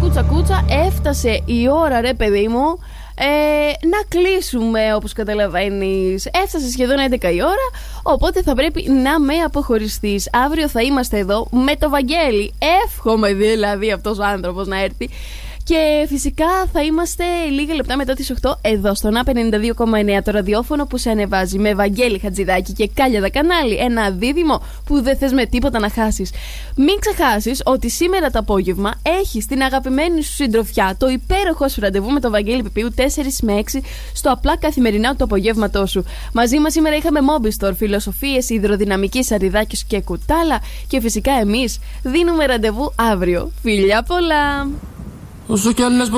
κούτσα, έφτασε η ώρα, ρε παιδί μου, να κλείσουμε, όπως καταλαβαίνεις. Έφτασε σχεδόν 11 η ώρα, οπότε θα πρέπει να με αποχωριστείς. Αύριο θα είμαστε εδώ με το Βαγγέλη. Εύχομαι δηλαδή αυτός ο άνθρωπος να έρθει. Και φυσικά θα είμαστε λίγα λεπτά μετά τις 8 εδώ στο ΝΑ 52,9, το ραδιόφωνο που σε ανεβάζει, με Βαγγέλη Χατζηδάκη και Κάλια Δακανάλη. Ένα δίδυμο που δεν θες με τίποτα να χάσεις. Μην ξεχάσεις ότι σήμερα το απόγευμα έχεις την αγαπημένη σου συντροφιά, το υπέροχο σου ραντεβού με τον Βαγγέλη Πεπίου 4 με 6 στο απλά καθημερινά του απογεύματό σου. Μαζί μας σήμερα είχαμε Mobistor, φιλοσοφίες, υδροδυναμική, σαριδάκης και κουτάλα. Και φυσικά εμείς δίνουμε ραντεβού αύριο. Φιλιά πολλά! Όσο κι άλλες